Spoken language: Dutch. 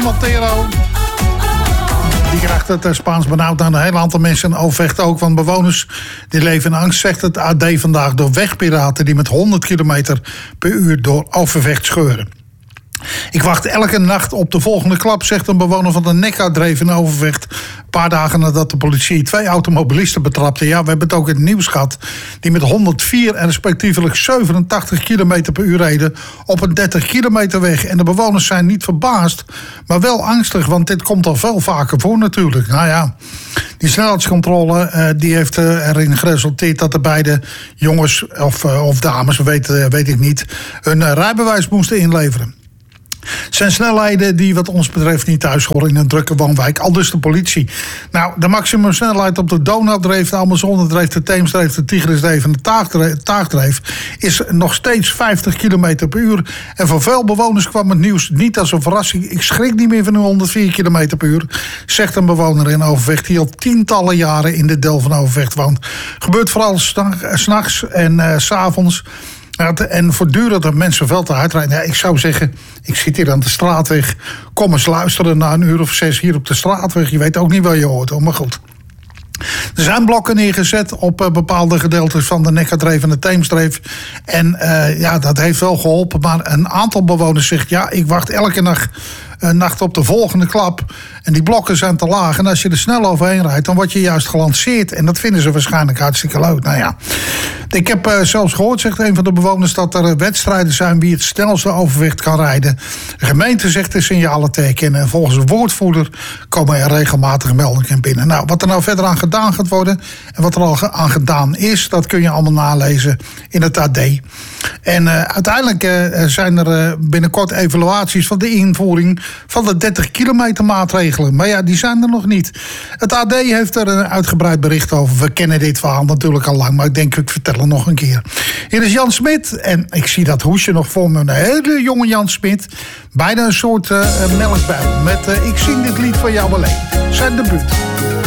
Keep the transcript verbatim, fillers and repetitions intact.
Montero. Die krijgt het Spaans benauwd aan een heel aantal mensen in Overvecht ook. Want bewoners die leven in angst, zegt het A D vandaag, door wegpiraten die met honderd kilometer per uur door Overvecht scheuren. Ik wacht elke nacht op de volgende klap, zegt een bewoner van de Neckar-dreef in Overvecht. Een paar dagen nadat de politie twee automobilisten betrapte. Ja, we hebben het ook in het nieuws gehad. Die met honderdvier en respectievelijk zevenentachtig kilometer per uur reden op een dertig kilometer weg. En de bewoners zijn niet verbaasd, maar wel angstig. Want dit komt al veel vaker voor natuurlijk. Nou ja, die snelheidscontrole uh, die heeft uh, erin geresulteerd dat de beide jongens of, uh, of dames, weet, uh, weet ik niet, hun uh, rijbewijs moesten inleveren. Het zijn snelheden die wat ons betreft niet thuis horen in een drukke woonwijk. Aldus de politie. Nou, de maximumsnelheid op de Donaudreef, de Amazonedreef, de Theemsdreef, de Tigrisdreef en de Taagdreef is nog steeds vijftig kilometer per uur. En voor veel bewoners kwam het nieuws niet als een verrassing. Ik schrik niet meer van nu honderdvier kilometer per uur, zegt een bewoner in Overvecht die al tientallen jaren in de deel van Overvecht woont. Gebeurt vooral s'nachts en uh, 's avonds. En voortdurend dat mensen veel te hard rijden. Ja, ik zou zeggen, ik zit hier aan de straatweg. Kom eens luisteren na een uur of zes hier op de straatweg. Je weet ook niet wat je hoort, hoor, maar goed. Er zijn blokken neergezet op uh, bepaalde gedeeltes van de Neckar-dreef en de Theemsdreef. En uh, ja, dat heeft wel geholpen. Maar een aantal bewoners zegt, ja, ik wacht elke nacht, uh, nacht op de volgende klap. En die blokken zijn te laag. En als je er snel overheen rijdt, dan word je juist gelanceerd. En dat vinden ze waarschijnlijk hartstikke leuk. Nou ja, ik heb uh, zelfs gehoord, zegt een van de bewoners, dat er uh, wedstrijden zijn wie het snelste Overvecht kan rijden. De gemeente zegt de signalen te herkennen. En volgens een woordvoerder komen er regelmatig meldingen binnen. Nou, wat er nou verder aan gedaan gaat worden en wat er al aan gedaan is, dat kun je allemaal nalezen in het A D. En uh, uiteindelijk uh, zijn er uh, binnenkort evaluaties van de invoering van de dertig kilometer maatregelen. Maar ja, die zijn er nog niet. Het A D heeft er een uitgebreid bericht over. We kennen dit verhaal natuurlijk al lang, maar ik denk ik vertel het nog een keer. Hier is Jan Smit en ik zie dat hoesje nog voor me. Een hele jonge Jan Smit. Bijna een soort uh, melkbui met uh, Ik zing dit lied voor jou alleen. Zijn debuut.